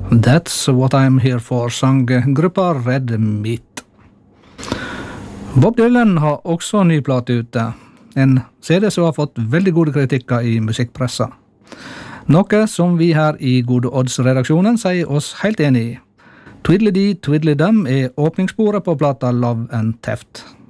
That's what I'm here for, sang gruppa Red Meat. Bob Dylan har også ny plate ute. En CD som har fått veldig gode kritikker i musikkpressa. Noe som vi her i Gode Odds-redaksjonen sier oss helt enig i. Twiddly-dee, Twiddly-dum er åpningssporet på plata Love and Theft.